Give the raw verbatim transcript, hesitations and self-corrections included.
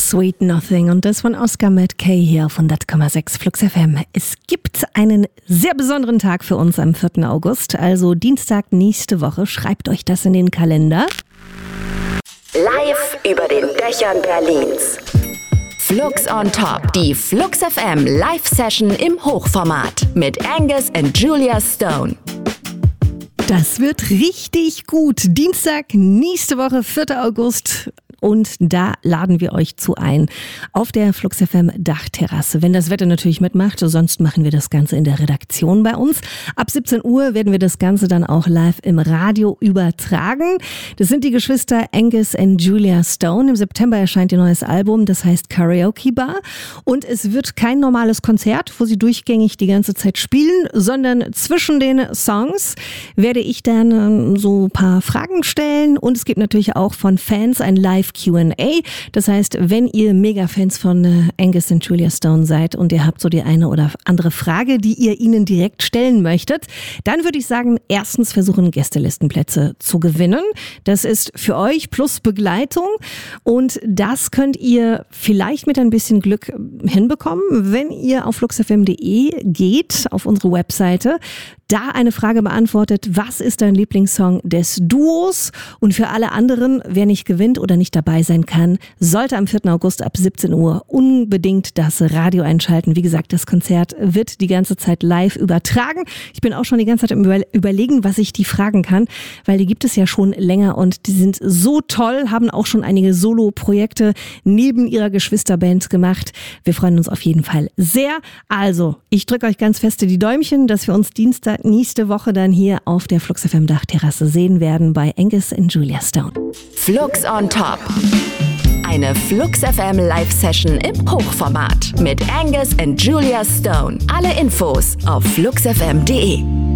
Sweet Nothing und das von Oscar Matt Kay hier auf hundert Komma sechs Flux F M. Es gibt einen sehr besonderen Tag für uns am vierten August, also Dienstag nächste Woche. Schreibt euch das in den Kalender. Live über den Dächern Berlins. Flux on Top, die Flux F M Live-Session im Hochformat mit Angus und Julia Stone. Das wird richtig gut. Dienstag nächste Woche, vierter August. Und da laden wir euch zu ein auf der Flux F M Dachterrasse. Wenn das Wetter natürlich mitmacht, sonst machen wir das Ganze in der Redaktion bei uns. Ab siebzehn Uhr werden wir das Ganze dann auch live im Radio übertragen. Das sind die Geschwister Angus und Julia Stone. Im September erscheint ihr neues Album, das heißt Karaoke Bar. Und es wird kein normales Konzert, wo sie durchgängig die ganze Zeit spielen, sondern zwischen den Songs werde ich dann so ein paar Fragen stellen. Und es gibt natürlich auch von Fans ein Live Q and A. Das heißt, wenn ihr Mega-Fans von äh, Angus und Julia Stone seid und ihr habt so die eine oder andere Frage, die ihr ihnen direkt stellen möchtet, dann würde ich sagen, erstens versuchen, Gästelistenplätze zu gewinnen. Das ist für euch plus Begleitung und das könnt ihr vielleicht mit ein bisschen Glück hinbekommen, wenn ihr auf flux f m punkt d e geht, auf unsere Webseite, da eine Frage beantwortet, was ist dein Lieblingssong des Duos? Und für alle anderen, wer nicht gewinnt oder nicht dabei sein kann, sollte am vierten August ab siebzehn Uhr unbedingt das Radio einschalten. Wie gesagt, das Konzert wird die ganze Zeit live übertragen. Ich bin auch schon die ganze Zeit im Überlegen, was ich die fragen kann, weil die gibt es ja schon länger und die sind so toll, haben auch schon einige Solo-Projekte neben ihrer Geschwisterband gemacht. Wir freuen uns auf jeden Fall sehr. Also, ich drücke euch ganz feste die Däumchen, dass wir uns Dienstag nächste Woche dann hier auf der Flux F M Dachterrasse sehen werden bei Angus und Julia Stone. Flux on Top. Eine Flux F M Live-Session im Hochformat mit Angus und Julia Stone. Alle Infos auf flux f m punkt d e.